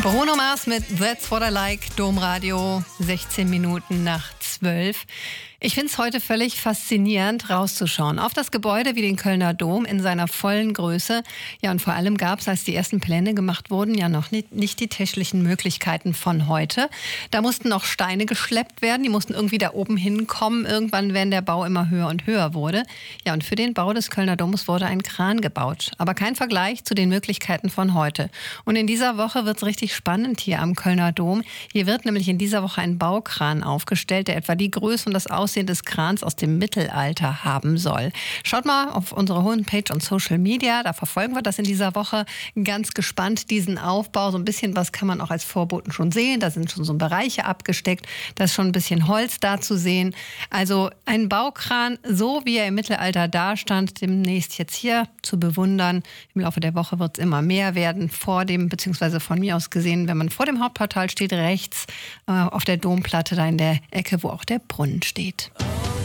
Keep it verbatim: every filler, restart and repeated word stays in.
Bruno Mars mit That's What I Like, Domradio, sechzehn Minuten nach zwölf. Ich finde es heute völlig faszinierend, rauszuschauen auf das Gebäude wie den Kölner Dom in seiner vollen Größe. Ja, und vor allem gab es, als die ersten Pläne gemacht wurden, ja noch nicht, nicht die technischen Möglichkeiten von heute. Da mussten noch Steine geschleppt werden, die mussten irgendwie da oben hinkommen, irgendwann, wenn der Bau immer höher und höher wurde. Ja, und für den Bau des Kölner Doms wurde ein Kran gebaut, aber kein Vergleich zu den Möglichkeiten von heute. Und in dieser Woche wird es richtig spannend hier am Kölner Dom. Hier wird nämlich in dieser Woche ein Baukran aufgestellt, der etwa die Größe und das Aussehen des Krans aus dem Mittelalter haben soll. Schaut mal auf unsere Homepage und Social Media, da verfolgen wir das in dieser Woche ganz gespannt, diesen Aufbau. So ein bisschen was kann man auch als Vorboten schon sehen, da sind schon so Bereiche abgesteckt, da ist schon ein bisschen Holz da zu sehen. Also ein Baukran, so wie er im Mittelalter dastand, demnächst jetzt hier zu bewundern. Im Laufe der Woche wird es immer mehr werden, vor dem, beziehungsweise von mir aus gesehen, wenn man vor dem Hauptportal steht, rechts äh, auf der Domplatte, da in der Ecke, wo auch der Brunnen steht.